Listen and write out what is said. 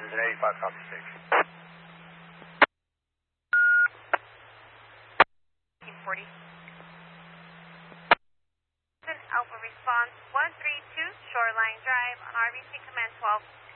There's an 85 copy 6. 40. Alpha response 132 Shoreline Drive on RBC Command 12.